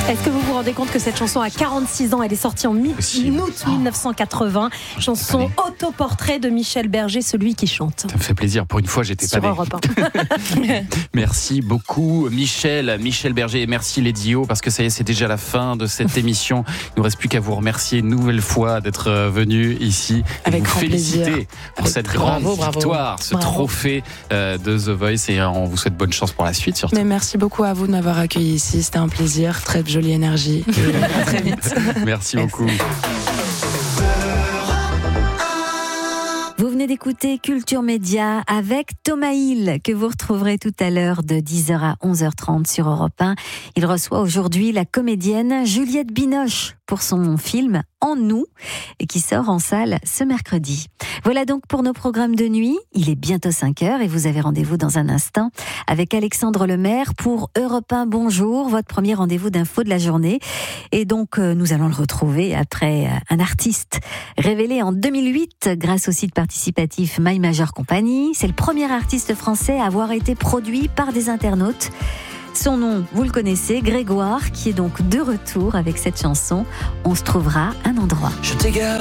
Est-ce que vous vous rendez compte que cette chanson a 46 ans? Elle est sortie en août 1980. Chanson autoportrait de Michel Berger, celui qui chante. Ça me fait plaisir. Pour une fois, j'étais pas Sur Europe 1. Merci beaucoup Michel Berger, et merci Lady O, parce que ça y est, c'est déjà la fin de cette émission. Il ne nous reste plus qu'à vous remercier une nouvelle fois d'être venu ici. Avec vous grand féliciter plaisir. pour cette grande victoire, ce Bravo. trophée de The Voice, et on vous souhaite bonne chance pour la suite surtout. Mais merci beaucoup à vous de m'avoir accueilli ici. C'était un plaisir. Très jolie énergie. Et à très vite. Merci beaucoup. Vous venez d'écouter Culture Média avec Thomas Hill, que vous retrouverez tout à l'heure de 10h à 11h30 sur Europe 1. Il reçoit aujourd'hui la comédienne Juliette Binoche pour son film En nous, et qui sort en salle ce mercredi. Voilà donc pour nos programmes de nuit. Il est bientôt 5h et vous avez rendez-vous dans un instant avec Alexandre Lemaire pour Europe 1 Bonjour, votre premier rendez-vous d'info de la journée. Et donc, nous allons le retrouver après un artiste révélé en 2008 grâce au site participatif My Major Company. C'est le premier artiste français à avoir été produit par des internautes. Son nom, vous le connaissez, Grégoire, qui est donc de retour avec cette chanson. On se trouvera un endroit. Je t'égare.